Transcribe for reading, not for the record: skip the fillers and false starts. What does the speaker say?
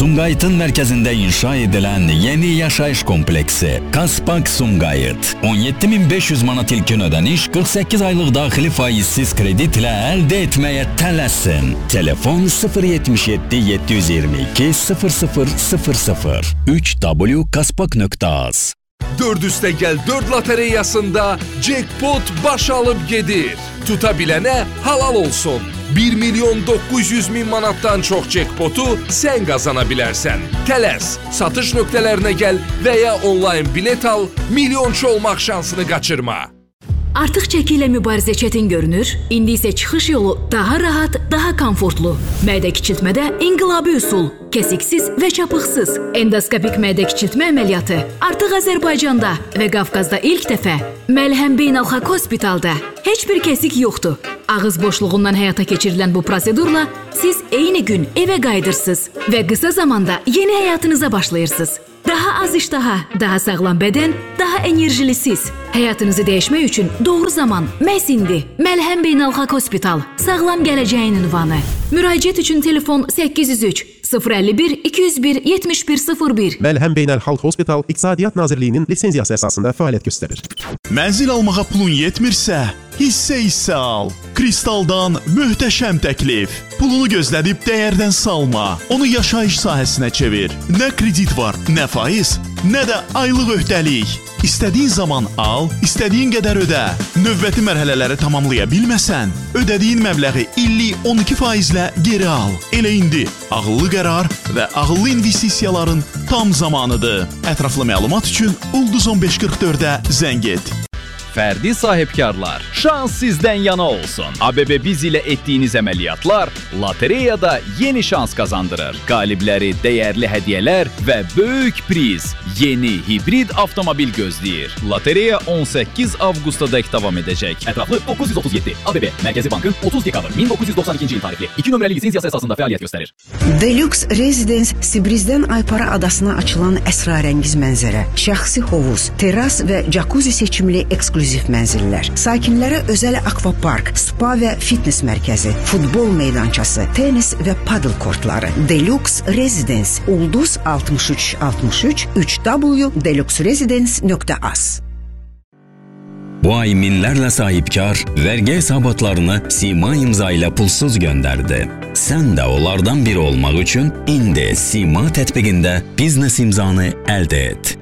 Sumqayıtın mərkəzində inşa edilən yeni yaşayış kompleksi Kaspak Sumqayıt 17.500 manat ilkin ödəniş 48 aylıq daxili faizsiz kredit ilə əldə etməyə tələsin. Telefon 077 722 0000 3w.kaspak.az. 4 üstə gəl 4 lotereyasında jackpot baş alıb gedir. Tuta bilənə halal olsun. 1.900.000 manatdan çox jackpotu sən qazana bilərsən. Tələs, satış nöqtələrinə gəl və ya onlayn bilet al, milyonçu olmaq şansını qaçırma. Artıq çəki ilə mübarizə çətin görünür, indi isə çıxış yolu daha rahat, daha komfortlu. Mədə kiçiltmədə inqilabi üsul, kəsiksiz və çapıqsız endoskopik mədə kiçiltmə əməliyyatı artıq Azərbaycanda və Qafqazda ilk dəfə Məlhəm Beynəlxalq Hospitalda. Heç bir kəsik yoxdur. Ağız boşluğundan həyata keçirilən bu prosedurla siz eyni gün evə qayıdırsınız və qısa zamanda yeni həyatınıza başlayırsınız. Daha az iştaha, daha sağlam bədən, daha enerjili siz. Həyatınızı dəyişmək üçün doğru zaman məhz indi. Məlhəm Beynəlxalq Hospital, sağlam gələcəyin ünvanı. Müraciət üçün telefon 803 051 201 7101. Məlhəm Beynəlxalq Hospital İqtisadiyyat Nazirliyinin lisenziyası əsasında fəaliyyət göstərir. Mənzil almağa pulun yetmirsə, hissə al. Kristaldan möhtəşəm təklif. Pulunu gözlədib dəyərdən salma. Onu yaşayış sahəsinə çevir. Nə kredit var, nə faiz, nə də aylıq öhdəlik. İstədiyin zaman al, istədiyin qədər ödə. Növbəti mərhələləri tamamlaya bilməsən, ödədiyin məbləği illik 12%-lə geri al. Elə indi ağıllı qərar və ağıllı investisiyaların tam zamanıdır. Ətraflı məlumat üçün Ulduz 1544-ə zəng et. Fərdi sahibkarlar, şans sizdən yana olsun. ABB Biz ilə etdiyiniz əməliyyatlar lotereyada yeni şans qazandırır. Qalibləri dəyərli hədiyyələr və böyük priz. Yeni hibrid avtomobil gözləyir. Lotereya 18 avqustda dək davam edəcək. Ətraflı 937. ABB Mərkəzi Bankın 30 dekabr 1992-ci il tarixli 2 nömrəli lisenziyası əsasında fəaliyyət göstərir. Deluxe Residence Sibrizdən Aypara adasına açılan əsrarəngiz mənzərə, şəxsi hovuz, teras və jacuzzi seçimli ekskluziv mənzillər, sakinlərə özəl akvapark, spa və fitness mərkəzi, futbol meydançası, tenis və paddle kortları. Deluxe Residence Ulduz 6363 3w.deluxeresidence.az. Bu ay minlərlə sahibkar vergi hesabatlarını Sima imza ilə pulsuz göndərdi. Sən də onlardan biri olmaq üçün indi Sima tətbiqində biznes imzanı əldə et.